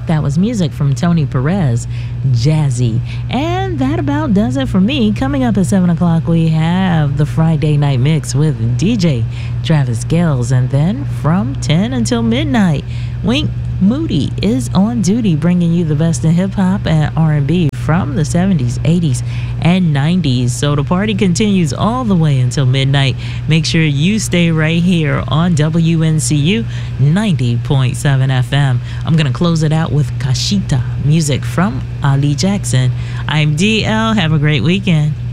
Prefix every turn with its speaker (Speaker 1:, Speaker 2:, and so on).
Speaker 1: That was music from Tony Perez, Jazzy. And that about does it for me. Coming up at 7 o'clock, we have the Friday Night Mix with DJ Travis Gales. And then from 10 until midnight, Wink Moody is on duty, bringing you the best in hip-hop and R&B from the 70s, 80s, and 90s. So the party continues all the way until midnight. Make sure you stay right here on WNCU 90.7 FM. I'm going to close it out with Kashita, music from Ali Jackson. I'm DL. Have a great weekend.